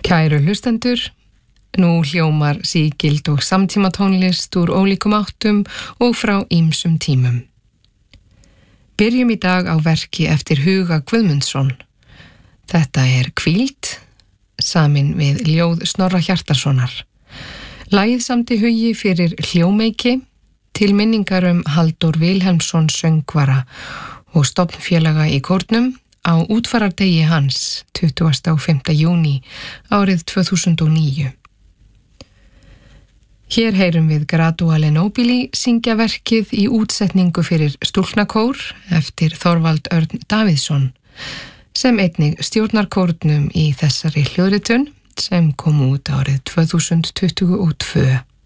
Kæru hlustendur, nú hljómar sígild og samtímatónlist úr ólíkum áttum og frá ýmsum tímum. Byrjum í dag á verki eftir Huga Guðmundsson. Þetta Hvíld, samin við ljóð Snorra Hjartarsonar. Lagið samdi Hugi fyrir hljómeiki til minningar Halldór Vilhelmsson söngvara og stofnfélaga í kórnum á útfarardegi hans 25. júní árið 2009. Hér heyrum við Graduale Nobili syngja verkið í útsetningu fyrir stúlknakór eftir Þorvald Örn Davíðsson, sem einnig stjórnar kórnum í þessari hljóðritun sem kom út árið 2022.